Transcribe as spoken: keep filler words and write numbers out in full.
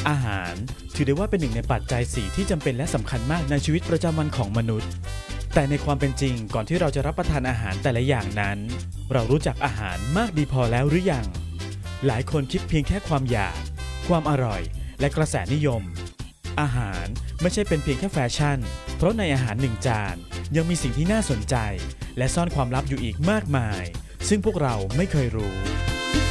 อาหารถือได้ว่าเป็นหนึ่งในปัจจัยสี่ที่จำเป็นและสำคัญมากในชีวิตประจำวันของมนุษย์แต่ในความเป็นจริงก่อนที่เราจะรับประทานอาหารแต่ละอย่างนั้นเรารู้จักอาหารมากดีพอแล้วหรือยังหลายคนคิดเพียงแค่ความอยากความอร่อยและกระแสนิยมอาหารไม่ใช่เป็นเพียงแค่แฟชั่นเพราะในอาหารหนึ่งจานยังมีสิ่งที่น่าสนใจและซ่อนความลับอยู่อีกมากมายซึ่งพวกเราไม่เคยรู้